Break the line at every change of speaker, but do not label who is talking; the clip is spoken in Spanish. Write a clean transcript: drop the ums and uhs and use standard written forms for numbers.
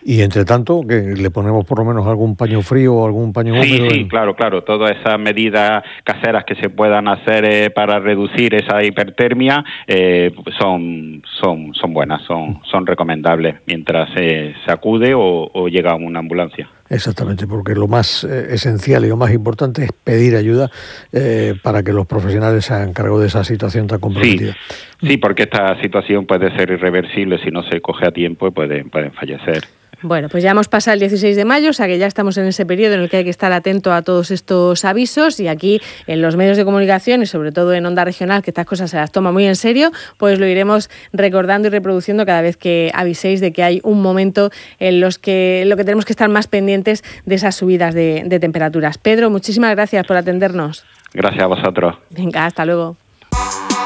Y entre tanto, que le ponemos por lo menos algún paño frío o algún paño húmedo.
Sí, claro. Todas esas medidas caseras que se puedan hacer para reducir esa hipertermia son buenas, son recomendables mientras se acude o llega una ambulancia.
Exactamente, porque lo más esencial y lo más importante es pedir ayuda para que los profesionales se hagan cargo de esa situación tan comprometida.
Sí, porque esta situación puede ser irreversible si no se coge a tiempo y pueden fallecer.
Bueno, pues ya hemos pasado el 16 de mayo, o sea que ya estamos en ese periodo en el que hay que estar atento a todos estos avisos, y aquí en los medios de comunicación y sobre todo en Onda Regional, que estas cosas se las toma muy en serio, pues lo iremos recordando y reproduciendo cada vez que aviséis de que hay un momento en lo que tenemos que estar más pendientes de esas subidas de temperaturas. Pedro, muchísimas gracias por atendernos.
Gracias a vosotros.
Venga, hasta luego.